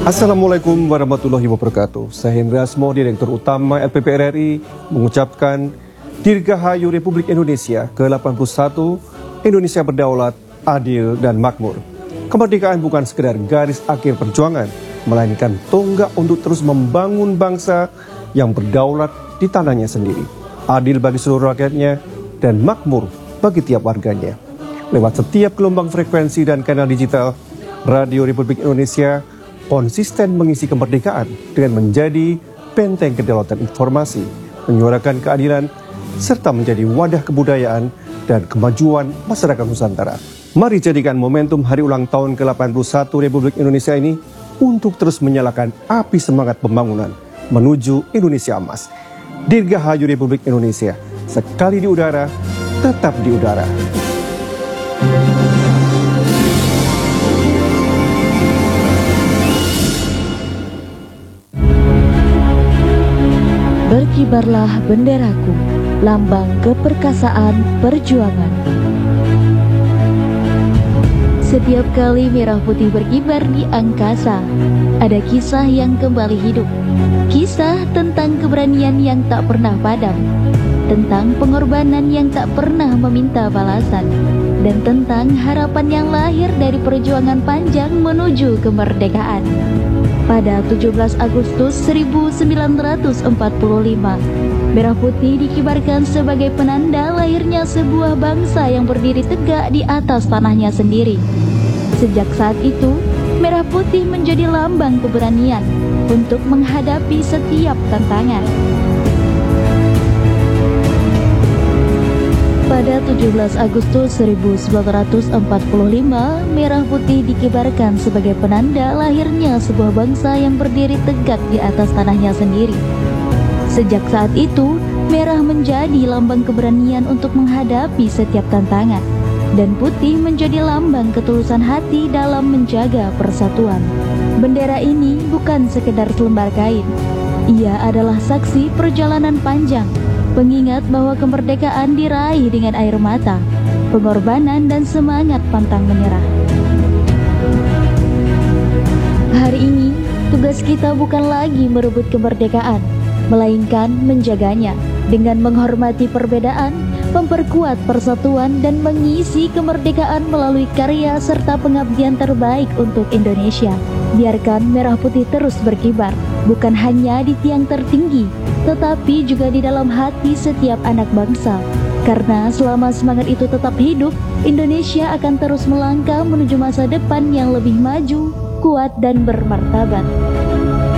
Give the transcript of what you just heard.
Assalamualaikum warahmatullahi wabarakatuh. Saya Hendra Asmo, Direktur Utama LPP RRI, mengucapkan Dirgahayu Republik Indonesia ke-81, Indonesia berdaulat, adil, dan makmur. Kemerdekaan bukan sekedar garis akhir perjuangan, melainkan tonggak untuk terus membangun bangsa yang berdaulat di tanahnya sendiri, adil bagi seluruh rakyatnya, dan makmur bagi tiap warganya. Lewat setiap gelombang frekuensi dan kanal digital, Radio Republik Indonesia konsisten mengisi kemerdekaan dengan menjadi benteng kedaulatan informasi, menyuarakan keadilan, serta menjadi wadah kebudayaan dan kemajuan masyarakat Nusantara. Mari jadikan momentum hari ulang tahun ke-81 Republik Indonesia ini untuk terus menyalakan api semangat pembangunan menuju Indonesia Emas. Dirgahayu Republik Indonesia, sekali di udara, tetap di udara. Berkibarlah benderaku, lambang keperkasaan perjuangan. Setiap kali merah putih berkibar di angkasa, ada kisah yang kembali hidup. Kisah tentang keberanian yang tak pernah padam, tentang pengorbanan yang tak pernah meminta balasan, dan tentang harapan yang lahir dari perjuangan panjang menuju kemerdekaan. Pada 17 Agustus 1945, merah putih dikibarkan sebagai penanda lahirnya sebuah bangsa yang berdiri tegak di atas tanahnya sendiri. Sejak saat itu, merah putih menjadi lambang keberanian untuk menghadapi setiap tantangan. Pada 17 Agustus 1945, merah putih dikibarkan sebagai penanda lahirnya sebuah bangsa yang berdiri tegak di atas tanahnya sendiri. Sejak saat itu, merah menjadi lambang keberanian untuk menghadapi setiap tantangan, dan putih menjadi lambang ketulusan hati dalam menjaga persatuan. Bendera ini bukan sekedar selembar kain. Ia adalah saksi perjalanan panjang, pengingat bahwa kemerdekaan diraih dengan air mata, pengorbanan, dan semangat pantang menyerah. Hari ini, tugas kita bukan lagi merebut kemerdekaan, melainkan menjaganya dengan menghormati perbedaan, memperkuat persatuan, dan mengisi kemerdekaan melalui karya serta pengabdian terbaik untuk Indonesia. Biarkan merah putih terus berkibar, bukan hanya di tiang tertinggi, tetapi juga di dalam hati setiap anak bangsa. Karena selama semangat itu tetap hidup, Indonesia akan terus melangkah menuju masa depan yang lebih maju, kuat, dan bermartabat.